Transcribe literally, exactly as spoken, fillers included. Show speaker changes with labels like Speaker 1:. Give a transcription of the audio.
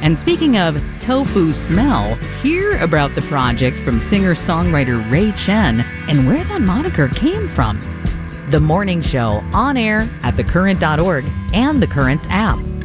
Speaker 1: And speaking of tofu smell, hear about the project from singer-songwriter Ray Chen and where that moniker came from. The Morning Show, on air at the current dot org and the Currents app.